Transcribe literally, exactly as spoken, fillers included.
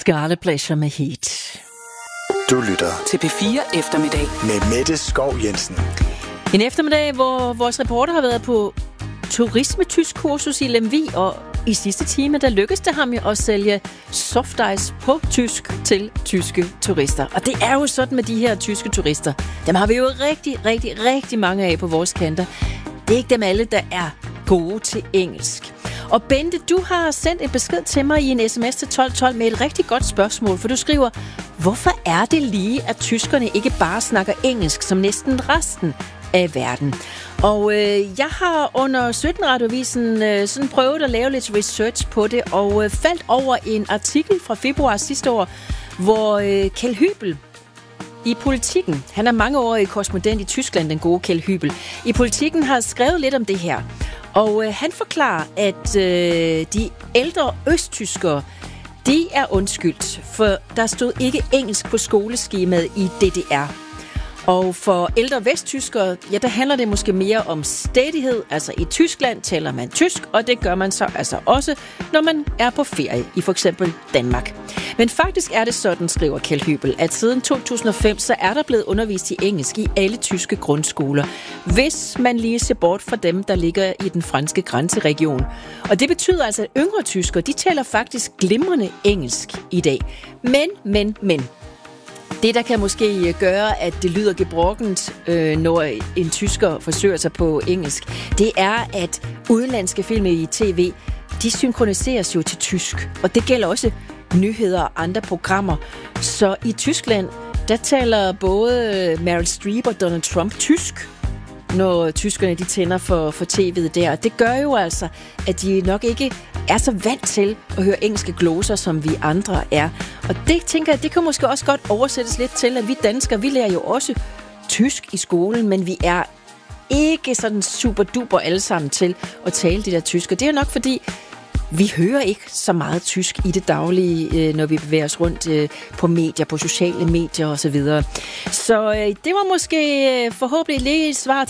Scarlet Pleasure med Heat. Du lytter til P fire Eftermiddag med Mette Skov Jensen. En eftermiddag, hvor vores reporter har været på turisme-tysk-kursus i Lemvig, og i sidste time, der lykkedes det ham jo at sælge soft ice på tysk til tyske turister. Og det er jo sådan med de her tyske turister. Dem har vi jo rigtig, rigtig, rigtig mange af på vores kanter. Det er ikke dem alle, der er gode til engelsk. Og Bente, du har sendt en besked til mig i en sms til tolv tolv med et rigtig godt spørgsmål, for du skriver, hvorfor er det lige, at tyskerne ikke bare snakker engelsk som næsten resten af verden? Og øh, jeg har under sytten-radioavisen øh, sådan prøvet at lave lidt research på det, og øh, faldt over en artikel fra februar sidste år, hvor øh, Kjeld Hybel i Politiken, han er mangeårig korrespondent i Tyskland, den gode Kjeld Hybel, i Politiken har skrevet lidt om det her. Og øh, han forklarer, at øh, de ældre østtyskere, de er undskyldt, for der stod ikke engelsk på skoleskemaet i D D R. Og for ældre vesttyskere, ja, der handler det måske mere om stædighed. Altså i Tyskland taler man tysk, og det gør man så altså også, når man er på ferie i for eksempel Danmark. Men faktisk er det sådan, skriver Kjeld Hybel, at siden to tusind og fem, så er der blevet undervist i engelsk i alle tyske grundskoler, hvis man lige ser bort fra dem, der ligger i den franske grænseregion. Og det betyder altså, at yngre tyskere, de taler faktisk glimrende engelsk i dag. Men, men, men... Det, der kan måske gøre, at det lyder gebrokkent, øh, når en tysker forsøger sig på engelsk, det er, at udenlandske film i tv, de synkroniseres jo til tysk. Og det gælder også nyheder og andre programmer. Så i Tyskland, der taler både Meryl Streep og Donald Trump tysk, når tyskerne de tænder for, for tv'et der. Det gør jo altså, at de nok ikke er så vant til at høre engelske gloser, som vi andre er. Og det tænker jeg, det kan måske også godt oversættes lidt til, at vi danskere, vi lærer jo også tysk i skolen, men vi er ikke sådan super duper alle sammen til at tale det der tysk. Og det er nok fordi, vi hører ikke så meget tysk i det daglige, når vi bevæger os rundt på medier, på sociale medier osv. Så det var måske forhåbentlig lige et svar